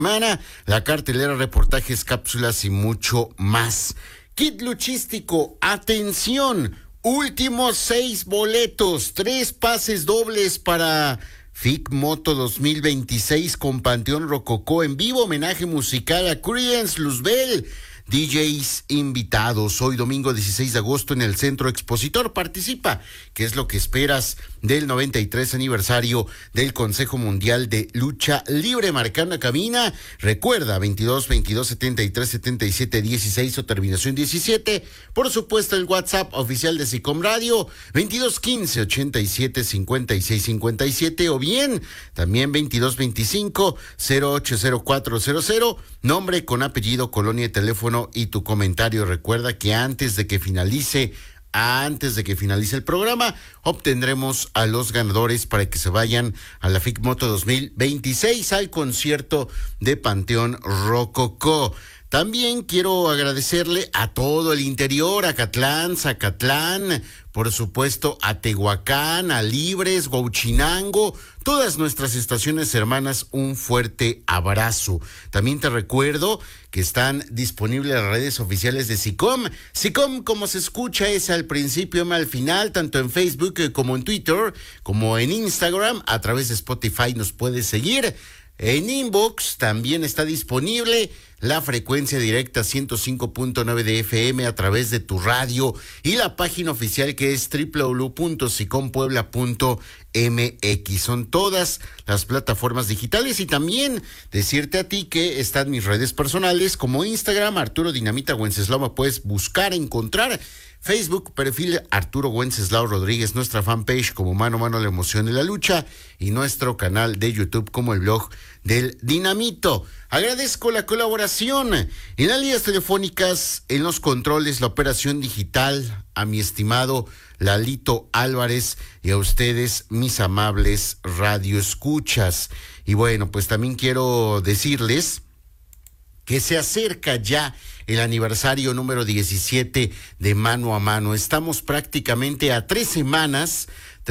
semana, la cartelera, reportajes, cápsulas y mucho más. Kit luchístico, atención, últimos 6 boletos, 3 pases dobles para FIC Moto 2026 con Panteón Rococó en vivo, homenaje musical a Creedence, Luzbel, DJs invitados. Hoy domingo 16 de agosto en el Centro Expositor. Participa. ¿Qué es lo que esperas del 93 aniversario del Consejo Mundial de Lucha Libre? Marcando cabina. Recuerda, 22 73 77 16 o terminación 17. Por supuesto, el WhatsApp oficial de SICOM Radio, 22 15 87 56 57, o bien también 22 25 08 0400. Nombre con apellido, colonia y teléfono y tu comentario. Recuerda que antes de que finalice el programa, obtendremos a los ganadores para que se vayan a la FIC Moto 2026 al concierto de Panteón Rococó. También quiero agradecerle a todo el interior, a Acatlán, Zacatlán, por supuesto a Tehuacán, a Libres, Huauchinango, todas nuestras estaciones hermanas, un fuerte abrazo. También te recuerdo que están disponibles las redes oficiales de SICOM. SICOM, como se escucha, es al principio y al final, tanto en Facebook como en Twitter, como en Instagram. A través de Spotify nos puedes seguir. En Inbox también está disponible la frecuencia directa 105.9 de FM a través de tu radio y la página oficial que es www.sicompuebla.mx. Son todas las plataformas digitales, y también decirte a ti que están mis redes personales como Instagram, Arturo Dinamita Wenceslao, me puedes buscar, encontrar. Facebook, perfil Arturo Wenceslao Rodríguez, nuestra fanpage como Mano a Mano, la emoción de la lucha, y nuestro canal de YouTube como el blog del Dinamito. Agradezco la colaboración en las líneas telefónicas, en los controles, la operación digital, a mi estimado Lalito Álvarez, y a ustedes, mis amables radioescuchas. Y bueno, pues también quiero decirles que se acerca ya el aniversario número 17 de Mano a Mano. Estamos prácticamente a 3 semanas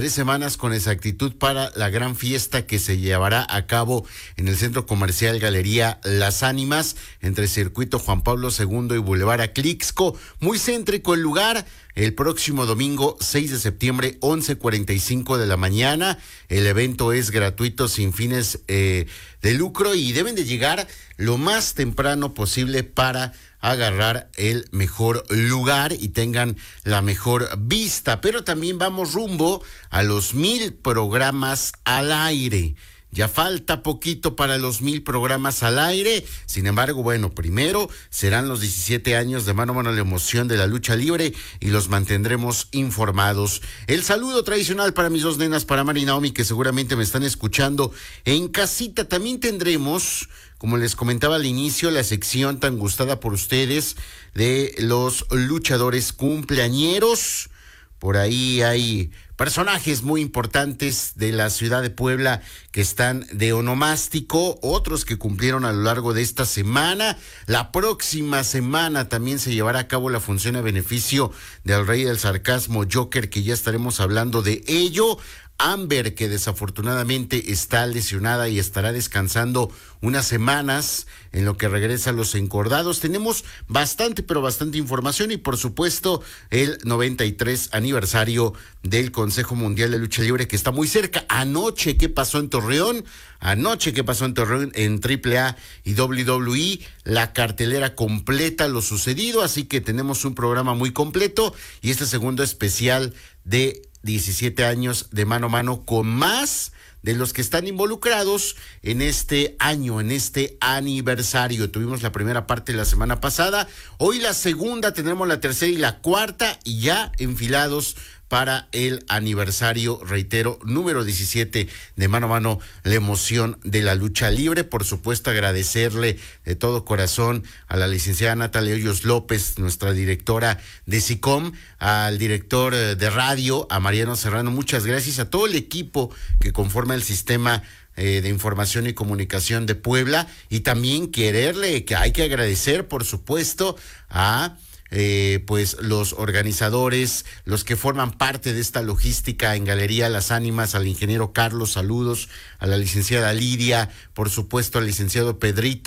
con exactitud para la gran fiesta que se llevará a cabo en el Centro Comercial Galería Las Ánimas, entre Circuito Juan Pablo II y Boulevard Atlixco. Muy céntrico el lugar. El próximo domingo 6 de septiembre, 11:45 de la mañana. El evento es gratuito, sin fines de lucro, y deben de llegar lo más temprano posible para agarrar el mejor lugar y tengan la mejor vista. Pero también vamos rumbo a los 1000 programas al aire. Ya falta poquito para los 1000 programas al aire. Sin embargo, bueno, primero serán los 17 años de Mano a Mano, la emoción de la lucha libre, y los mantendremos informados. El saludo tradicional para mis 2 nenas, para Mari y Naomi, que seguramente me están escuchando en casita. También tendremos, como les comentaba al inicio, la sección tan gustada por ustedes de los luchadores cumpleañeros. Por ahí hay personajes muy importantes de la ciudad de Puebla que están de onomástico, otros que cumplieron a lo largo de esta semana. La próxima semana también se llevará a cabo la función a beneficio del Rey del Sarcasmo, Joker, que ya estaremos hablando de ello. Amber, que desafortunadamente está lesionada y estará descansando unas semanas en lo que regresa a los encordados. Tenemos bastante información, y por supuesto el 93 aniversario del Consejo Mundial de Lucha Libre, que está muy cerca. Anoche, ¿qué pasó en Torreón? En AAA y WWE, la cartelera completa, lo sucedido, así que tenemos un programa muy completo, y este segundo especial de 17 años de Mano a Mano, con más de los que están involucrados en este año, en este aniversario. Tuvimos la primera parte la semana pasada, hoy la segunda, tendremos la tercera y la cuarta, y ya enfilados para el aniversario, reitero, número 17 de Mano a Mano, la emoción de la lucha libre. Por supuesto, agradecerle de todo corazón a la licenciada Natalia Hoyos López, nuestra directora de SICOM, al director de radio, a Mariano Serrano. Muchas gracias a todo el equipo que conforma el sistema de información y comunicación de Puebla, y también que hay que agradecer, por supuesto, a pues los organizadores, los que forman parte de esta logística en Galería Las Ánimas, al ingeniero Carlos, saludos, a la licenciada Lidia, por supuesto al licenciado Pedrito,